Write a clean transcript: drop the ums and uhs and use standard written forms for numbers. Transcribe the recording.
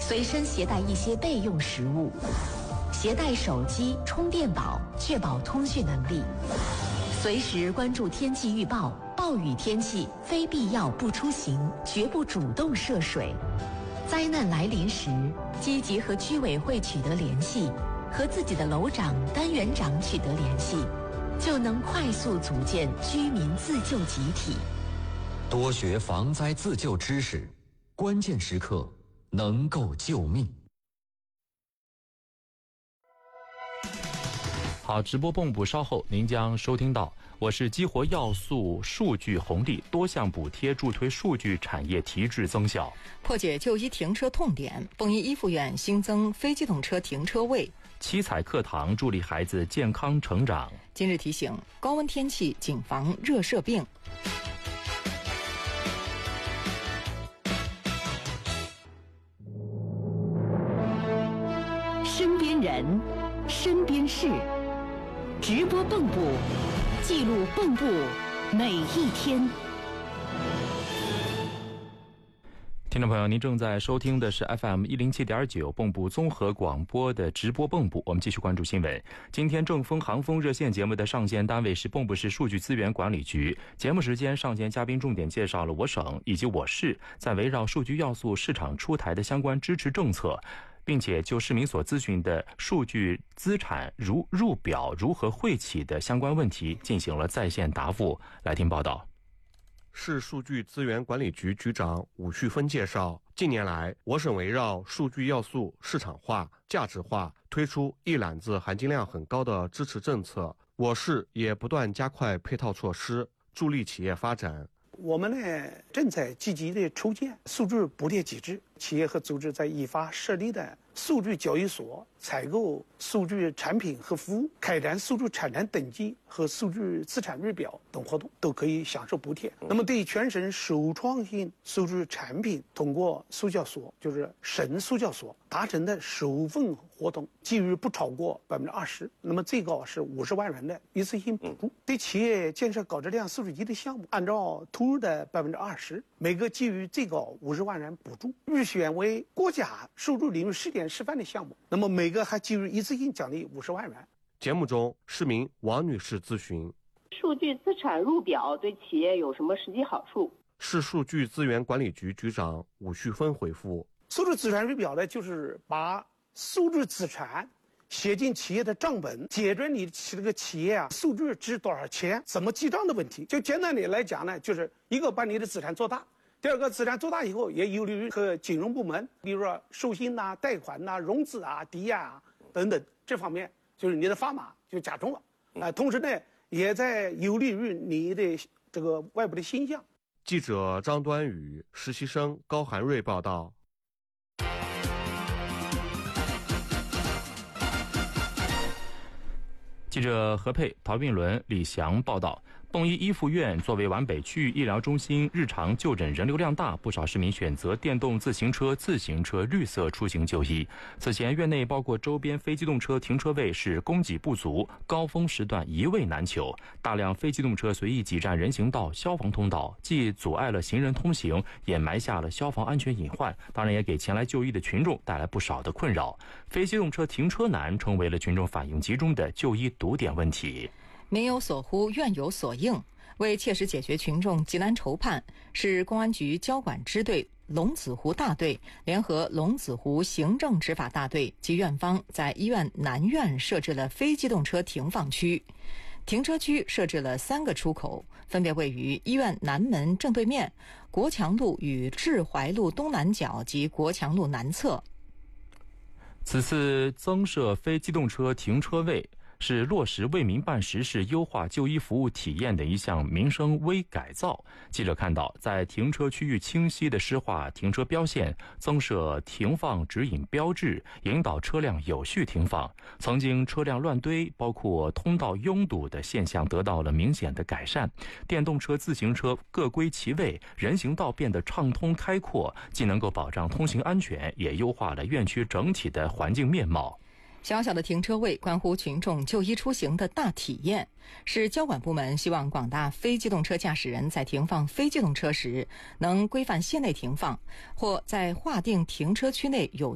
随身携带一些备用食物，携带手机、充电宝，确保通讯能力。随时关注天气预报，暴雨天气非必要不出行，绝不主动涉水。灾难来临时，积极和居委会取得联系，和自己的楼长、单元长取得联系，就能快速组建居民自救集体。 多学防灾自救知识，关键时刻能够救命。 好，直播蹦补稍后您将收听到，我是激活要素数据红利，多项补贴助推数据产业提质增效， 破解就医停车痛点。蹦一医附院新增非机动车停车位， 七彩课堂助力孩子健康成长。 今日提醒：高温天气谨防热射病。 身边人，身边事。直播蹦补，记录蹦补每一天。 听众朋友，您正在收听的是 FM 107.9蹦补综合广播的直播蹦补。我们继续关注新闻。今天正风航风热线节目的上线单位是蹦补市数据资源管理局。节目时间，上线嘉宾重点介绍了我省以及我市在围绕数据要素市场出台的相关支持政策，并且就市民所咨询的数据资产入表如何汇起的相关问题进行了在线答复。来听报道。 市数据资源管理局局长武旭芬介绍，近年来，我省围绕数据要素市场化、价值化，推出一揽子含金量很高的支持政策。我市也不断加快配套措施，助力企业发展。 我们呢，正在积极的筹建数据补贴机制，企业和组织在依法设立的数据交易所采购数据产品和服务，开展数据产权登记和数据资产入表等活动，都可以享受补贴。那么对全省首创性数据产品，通过数交所，就是省数交所达成的首份合同，给予不超过20%，那么最高是50万元的一次性补助。对企业建设高质量数据集的项目，按照投入的20%，每个给予最高50万元补助。预选为国家数据领域试点示范的项目，那么每个还给予一次性奖励50万元。 节目中，市民王女士咨询： 数据资产入表对企业有什么实际好处？ 市数据资源管理局局长武旭芬回复： 数据资产入表呢，就是把数据资产写进企业的账本，解决你这个企业数据值多少钱，怎么记账的问题。就简单的来讲呢，就是一个把你的资产做大，第二个资产做大以后，也有利于和金融部门，比如说授信贷款融资抵押等等这方面，就是你的砝码就加重了。同时呢，也在有利于你的这个外部的形象。 记者张端宇、实习生高涵瑞报道。 记者何佩、陶运伦、李翔报道。蹦一医附院作为皖北区域医疗中心，日常就诊人流量大，不少市民选择电动自行车绿色出行就医。此前，院内包括周边非机动车停车位是供给不足，高峰时段一位难求，大量非机动车随意挤占人行道、消防通道，既阻碍了行人通行，也埋下了消防安全隐患，当然也给前来就医的群众带来不少的困扰。非机动车停车难成为了群众反映集中的就医堵点问题。 民有所呼，院有所应。为切实解决群众急难愁盼，市公安局交管支队龙子湖大队联合龙子湖行政执法大队及院方，在医院南院设置了非机动车停放区。停车区设置了3个出口，分别位于医院南门正对面、国强路与志怀路东南角及国强路南侧。 此次增设非机动车停车位，是落实为民办实事、优化就医服务体验的一项民生微改造。记者看到，在停车区域清晰地施画停车标线，增设停放指引标志，引导车辆有序停放。曾经车辆乱堆，包括通道拥堵的现象得到了明显的改善。电动车、自行车各归其位，人行道变得畅通开阔，既能够保障通行安全，也优化了院区整体的环境面貌。 小小的停车位关乎群众就医出行的大体验，是交管部门希望广大非机动车驾驶人在停放非机动车时能规范线内停放，或在划定停车区内有